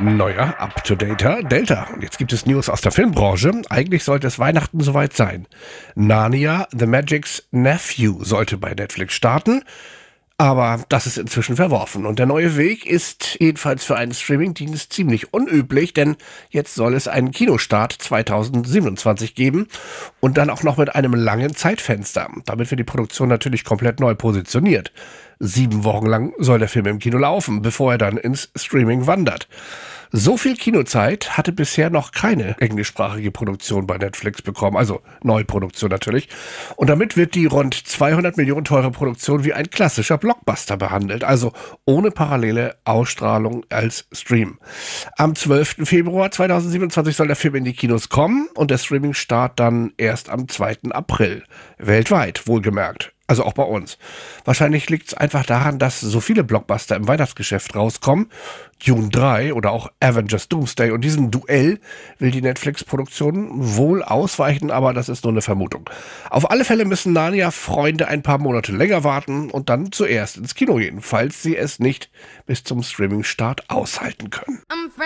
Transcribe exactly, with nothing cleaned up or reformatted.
Neuer, up-to-dater Delta. Und jetzt gibt es News aus der Filmbranche. Eigentlich sollte es Weihnachten soweit sein. Narnia, The Magic's Nephew sollte bei Netflix starten. Aber das ist inzwischen verworfen. Und der neue Weg ist jedenfalls für einen Streamingdienst ziemlich unüblich, denn jetzt soll es einen Kinostart zweitausendsiebenundzwanzig geben und dann auch noch mit einem langen Zeitfenster. Damit wird die Produktion natürlich komplett neu positioniert. Sieben Wochen lang soll der Film im Kino laufen, bevor er dann ins Streaming wandert. So viel Kinozeit hatte bisher noch keine englischsprachige Produktion bei Netflix bekommen, also Neuproduktion natürlich. Und damit wird die rund zweihundert Millionen teure Produktion wie ein klassischer Blockbuster behandelt, also ohne parallele Ausstrahlung als Stream. Am zwölften Februar zweitausendsiebenundzwanzig soll der Film in die Kinos kommen und der Streaming-Start dann erst am zweiten April. Weltweit, wohlgemerkt. Also auch bei uns. Wahrscheinlich liegt es einfach daran, dass so viele Blockbuster im Weihnachtsgeschäft rauskommen. Dune drei oder auch Avengers Doomsday. Und diesem Duell will die Netflix-Produktion wohl ausweichen, aber das ist nur eine Vermutung. Auf alle Fälle müssen Narnia-Freunde ein paar Monate länger warten und dann zuerst ins Kino gehen, falls sie es nicht bis zum Streaming-Start aushalten können.